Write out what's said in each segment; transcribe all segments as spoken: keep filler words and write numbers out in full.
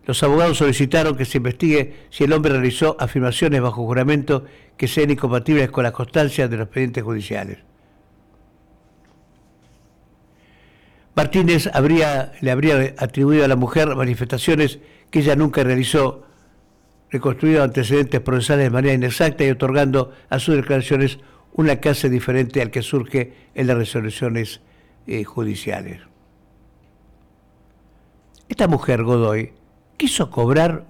Los abogados solicitaron que se investigue si el hombre realizó afirmaciones bajo juramento que sean incompatibles con las constancias de los expedientes judiciales. Martínez habría, le habría atribuido a la mujer manifestaciones que ella nunca realizó, reconstruido antecedentes procesales de manera inexacta y otorgando a sus declaraciones un alcance diferente al que surge en las resoluciones eh, judiciales. Esta mujer, Godoy, quiso cobrar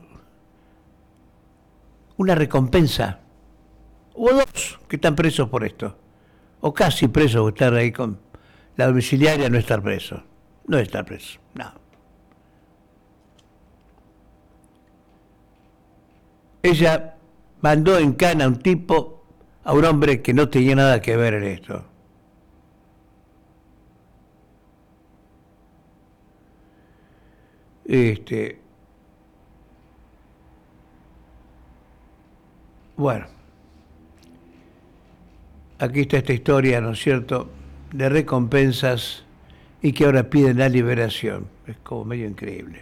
una recompensa, o dos que están presos por esto, o casi presos, o estar ahí con la domiciliaria, no estar preso, no estar preso, no. Ella mandó en cana a un tipo, a un hombre que no tenía nada que ver en esto. Este, bueno, aquí está esta historia, ¿no es cierto?, de recompensas y que ahora piden la liberación. Es como medio increíble.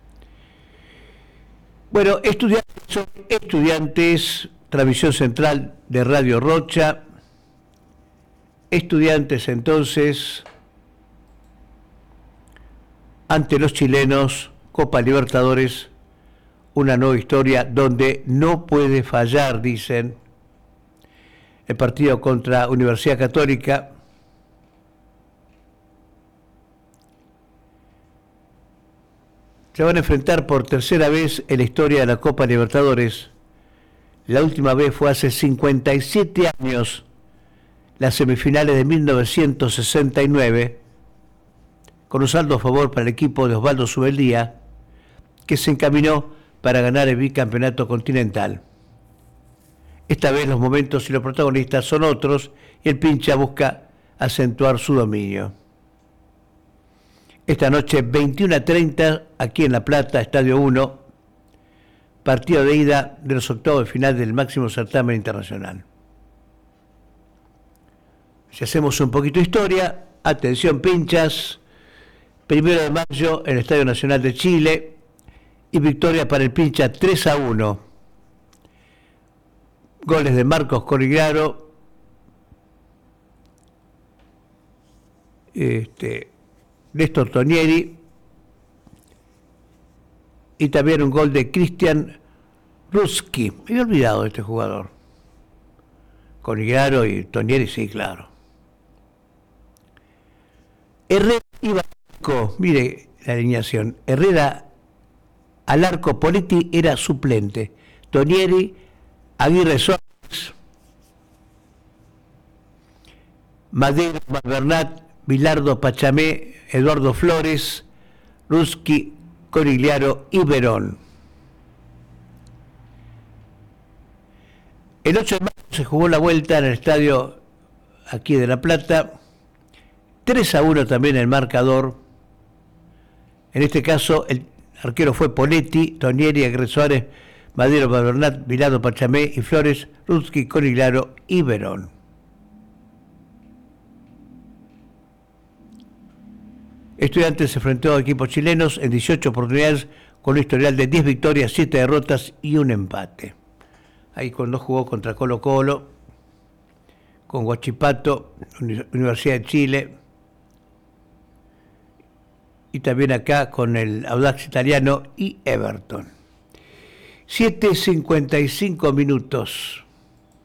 Bueno, estudiantes son estudiantes, transmisión central de Radio Rocha. Estudiantes entonces, ante los chilenos, Copa Libertadores, una nueva historia donde no puede fallar, dicen. El partido contra Universidad Católica. Se van a enfrentar por tercera vez en la historia de la Copa Libertadores. La última vez fue hace cincuenta y siete años, las semifinales de mil novecientos sesenta y nueve, con un saldo a favor para el equipo de Osvaldo Subeldía, que se encaminó para ganar el bicampeonato continental. Esta vez los momentos y los protagonistas son otros y el pincha busca acentuar su dominio. Esta noche, veintiuna a treinta, aquí en La Plata, Estadio uno, partido de ida de los octavos de final del máximo certamen internacional. Si hacemos un poquito de historia, atención pinchas, primero de mayo en el Estadio Nacional de Chile y victoria para el pincha tres a uno. Goles de Marcos Corigliaro, este, Néstor Tonieri y también un gol de Cristian Ruski. Me había olvidado de este jugador. Corigliaro y Tonieri, sí, claro. Herrera y Barco, mire la alineación. Herrera al arco, Poletti era suplente. Tonieri, Aguirre Suárez, Madero, Malvernat, Bilardo, Pachamé, Eduardo Flores, Ruski, Corigliaro y Verón. El ocho de mayo se jugó la vuelta en el estadio aquí de La Plata. tres a uno también el marcador. En este caso el arquero fue Poletti, Tonieri, Aguirre Suárez, Madero, Malvernat, Bilardo, Pachamé y Flores, Ruski, Corigliaro y Verón. Estudiantes se enfrentó a equipos chilenos en dieciocho oportunidades con un historial de diez victorias, siete derrotas y un empate. Ahí cuando jugó contra Colo Colo, con Huachipato, Universidad de Chile, y también acá con el Audax Italiano y Everton. siete cincuenta y cinco minutos.